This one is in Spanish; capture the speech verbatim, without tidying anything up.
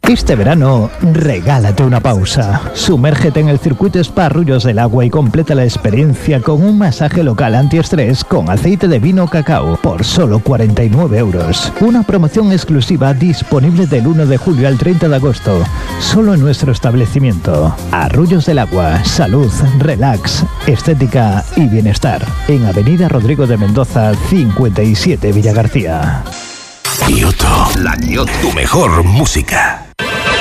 Este verano, regálate una pausa. Sumérgete en el circuito Spa Arroyos del Agua y completa la experiencia con un masaje local antiestrés con aceite de vino cacao por solo cuarenta y nueve euros. Una promoción exclusiva disponible del uno de julio al treinta de agosto, solo en nuestro establecimiento. Arroyos del Agua, salud, relax, estética y bienestar. En Avenida Rodrigo de Mendoza, cincuenta y siete, Villa García. Kioto, la Kioto, tu mejor música.